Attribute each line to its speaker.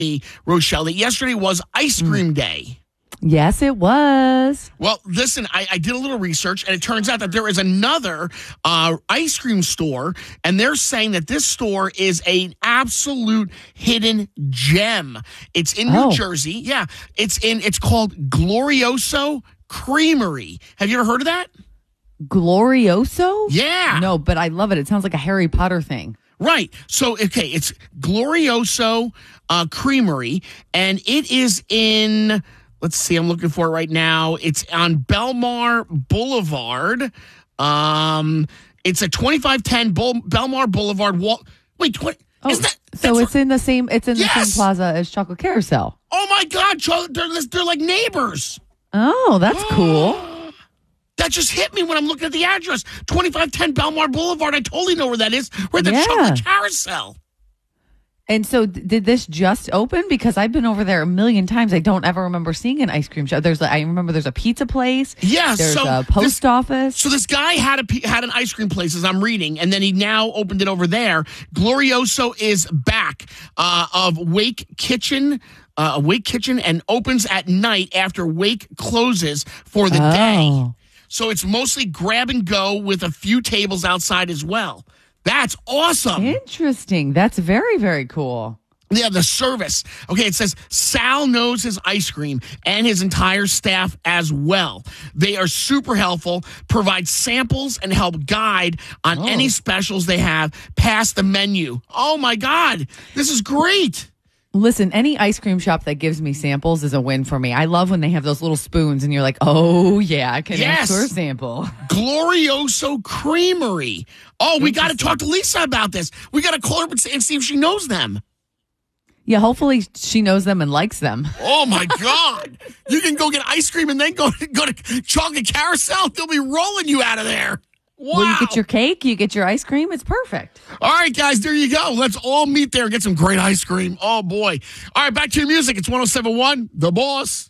Speaker 1: Rochelle, that yesterday was ice cream day.
Speaker 2: Yes, it was.
Speaker 1: Well, listen, I did a little research, and it turns out that there is another ice cream store, and they're saying that this store is an absolute hidden gem. It's in New Jersey. Yeah, it's called Glorioso Creamery. Have you ever heard of that?
Speaker 2: Glorioso?
Speaker 1: Yeah.
Speaker 2: No, but I love it. It sounds like a Harry Potter thing.
Speaker 1: Right. So, okay, it's Glorioso Creamery, and it is in... Let's see, I'm looking for it right now. It's on Belmar Boulevard. It's at 2510 Belmar Boulevard. Wait, what?
Speaker 2: Oh, so it's in the same same plaza as Chocolate Carousel.
Speaker 1: Oh my God, they're like neighbors.
Speaker 2: Oh, that's cool.
Speaker 1: That just hit me when I'm looking at the address. 2510 Belmar Boulevard. I totally know where that is. We're at the Chocolate Carousel.
Speaker 2: And so did this just open? Because I've been over there a million times. I don't ever remember seeing an ice cream shop. I remember there's a pizza place.
Speaker 1: Yeah,
Speaker 2: there's a post office.
Speaker 1: So this guy had an ice cream place, as I'm reading, and then he now opened it over there. Glorioso is back of Wake Kitchen, and opens at night after Wake closes for the day. So it's mostly grab and go with a few tables outside as well. That's awesome.
Speaker 2: Interesting. That's very, very cool.
Speaker 1: Yeah, the service. Okay, it says Sal knows his ice cream and his entire staff as well. They are super helpful, provide samples, and help guide on any specials they have past the menu. Oh, my God. This is great.
Speaker 2: Listen, any ice cream shop that gives me samples is a win for me. I love when they have those little spoons and you're like, oh, yeah, I can ask for a sample.
Speaker 1: Glorioso Creamery. Oh, we got to talk to Lisa about this. We got to call her and see if she knows them.
Speaker 2: Yeah, hopefully she knows them and likes them.
Speaker 1: Oh, my God. You can go get ice cream and then go to Chocolate Carousel. They'll be rolling you out of there. Wow.
Speaker 2: Well, you get your cake, you get your ice cream. It's perfect.
Speaker 1: All right, guys, there you go. Let's all meet there and get some great ice cream. Oh, boy. All right, back to your music. It's 107.1, The Boss.